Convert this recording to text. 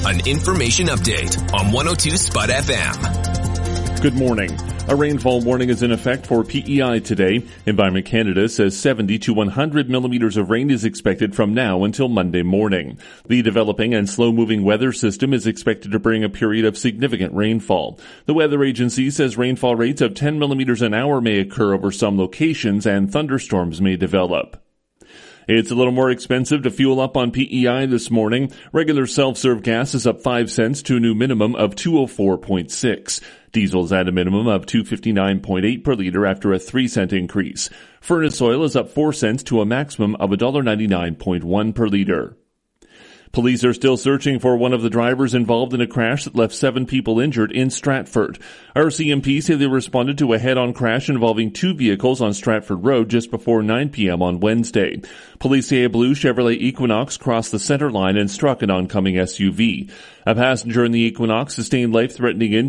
an information update on 102 Spot FM. Good morning. A rainfall warning is in effect for PEI today. Environment Canada says 70 to 100 millimeters of rain is expected from now until Monday morning. The developing and slow-moving weather system is expected to bring a period of significant rainfall. The weather agency says rainfall rates of 10 millimeters an hour may occur over some locations and thunderstorms may develop. It's a little more expensive to fuel up on PEI this morning. Regular self-serve gas is up 5 cents to a new minimum of 204.6. Diesel's at a minimum of 259.8 per liter after a 3-cent increase. Furnace oil is up 4 cents to a maximum of $1.99.1 per liter. Police are still searching for one of the drivers involved in a crash that left 7 people injured in Stratford. RCMP say they responded to a head-on crash involving 2 vehicles on Stratford Road just before 9 p.m. on Wednesday. Police say a blue Chevrolet Equinox crossed the center line and struck an oncoming SUV. A passenger in the Equinox sustained life-threatening injuries